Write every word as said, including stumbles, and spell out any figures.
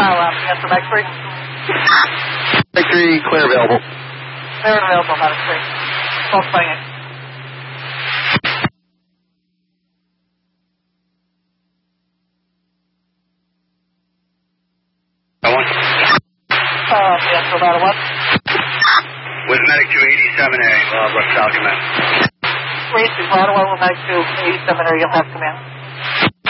um, yes, for Mike three. Mike three, clear available. Clear and available, Mike three. twelve twenty-eight. One. Uh, yes, for Ladder one. With Medic two eighty-seven A, uh, West South Command. Please, Ladder one with Medic two eighty-seven A, you'll have command.